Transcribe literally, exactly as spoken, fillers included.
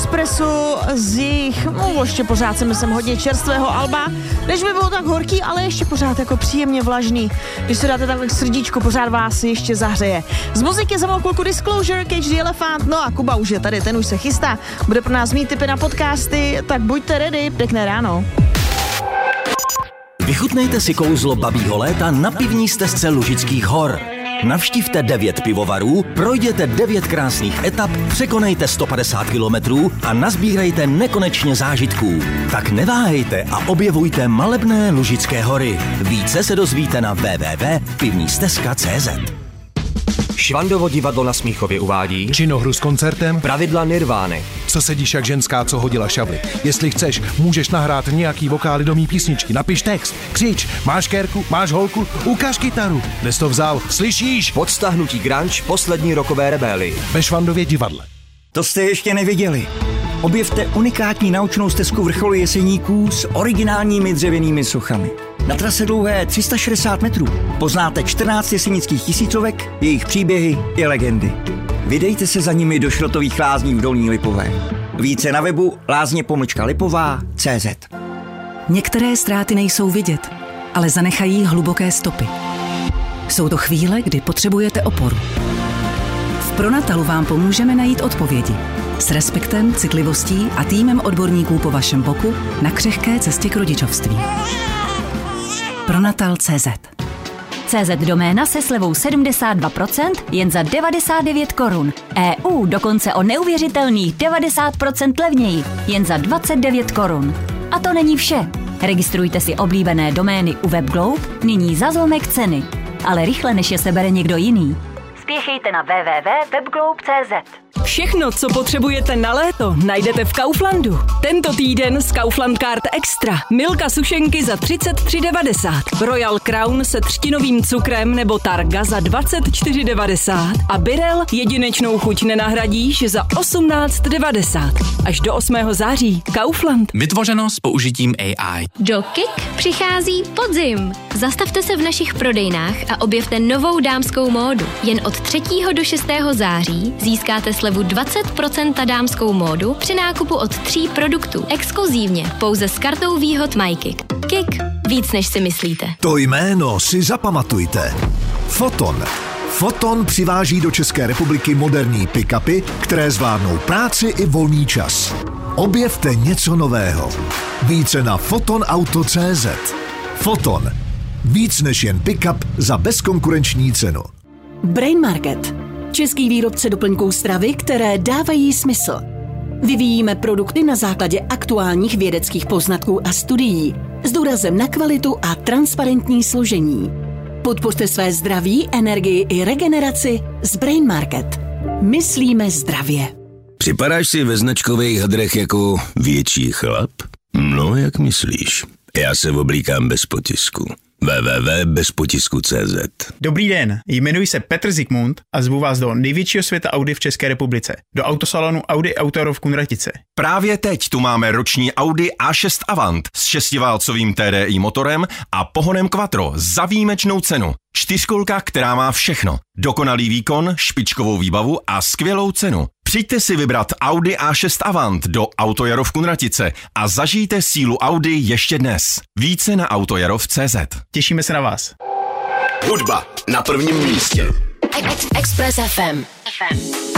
espresso z jejich, no ještě pořád si myslím hodně čerstvého alba, než by bylo tak horký, ale ještě pořád jako příjemně vlažný. Když se dáte takhle srdíčko, pořád vás ještě zahřeje. Z muziky za malou chvilku Disclosure, Cage the Elephant, no a Kuba už je tady, ten už se chystá. Bude pro nás mít tipy na podcasty, tak buďte ready, pěkné ráno. Vychutnejte si kouzlo babího léta na pivní stezce Lužických hor. Navštivte devět pivovarů, projděte devět krásných etap, překonejte sto padesát kilometrů a nazbírejte nekonečně zážitků. Tak neváhejte a objevujte malebné Lužické hory. Více se dozvíte na w w w tečka pivní stezka tečka c z. Švandovo divadlo na Smíchově uvádí činohru s koncertem Pravidla Nirvány. Co sedíš jak ženská, co hodila šavly. Jestli chceš, můžeš nahrát nějaký vokály do mý písničky. Napiš text, křič, máš kérku, máš holku, ukaž kytaru. Kde jsi to vzal? Slyšíš? Podstahnutí grunge poslední rokové rebély. Ve Švandově divadle. To jste ještě neviděli. Objevte unikátní naučnou stezku vrcholu Jeseníků s originálními dřevěnými sochami. Na trase dlouhé tři sta šedesát metrů poznáte čtrnáct jesenických tisícovek, jejich příběhy i legendy. Vydejte se za nimi do šrotových lázní v Dolní Lipové. Více na webu lázně pomlčka lipová tečka cé zet. Některé ztráty nejsou vidět, ale zanechají hluboké stopy. Jsou to chvíle, kdy potřebujete oporu. V Pronatalu vám pomůžeme najít odpovědi. S respektem, citlivostí a týmem odborníků po vašem boku na křehké cestě k rodičovství. Pronatal tečka cé zet. cé zet doména se slevou sedmdesát dva procent jen za devadesát devět korun. é ú dokonce o neuvěřitelných devadesát procent levněji, jen za dvacet devět korun. A to není vše. Registrujte si oblíbené domény u WebGlobe nyní za zlomek ceny. Ale rychle, než je sebere někdo jiný. Spěchejte na w w w tečka webglobe tečka cé zet. Všechno, co potřebujete na léto, najdete v Kauflandu. Tento týden z Kaufland Card Extra. Milka sušenky za třicet tři devadesát. Royal Crown se třtinovým cukrem nebo Targa za dvacet čtyři devadesát. A Birel jedinečnou chuť nenahradíš za osmnáct devadesát. Až do osmého září. Kaufland. Vytvořeno s použitím á í. Do Kik přichází podzim. Zastavte se v našich prodejnách a objevte novou dámskou módu. Jen od třetího do šestého září získáte slevu dvacet procent na dámskou módu při nákupu od tří produktů. Exkluzívně pouze s kartou výhod MyKik. Kik. Víc než si myslíte. To jméno si zapamatujte. Foton. Foton přiváží do České republiky moderní pick-upy, které zvládnou práci i volný čas. Objevte něco nového. Více na fotonauto tečka cé zet. Foton. Víc než jen pick-up za bezkonkurenční cenu. Brain Market. Český výrobce doplňků stravy, které dávají smysl. Vyvíjíme produkty na základě aktuálních vědeckých poznatků a studií s důrazem na kvalitu a transparentní složení. Podpořte své zdraví, energii i regeneraci s Brain Market. Myslíme zdravě. Připadáš si ve značkových hadrech jako větší chlap? No, jak myslíš? Já se oblíkám bez potisku. w w w tečka bez potisku tečka cé zet. Dobrý den, jmenuji se Petr Zikmund a zvu vás do největšího světa Audi v České republice, do autosalonu Audi Auto v Kunratice. Právě teď tu máme roční Audi á šest Avant s šestiválcovým té dé í motorem a pohonem Quattro za výjimečnou cenu. Čtyřkolka, která má všechno. Dokonalý výkon, špičkovou výbavu a skvělou cenu. Přijďte si vybrat Audi á šest Avant do Autojaro v Kunratice a zažijte sílu Audi ještě dnes. Více na autojarov tečka cé zet. Těšíme se na vás. Hudba na prvním místě. Express ef em.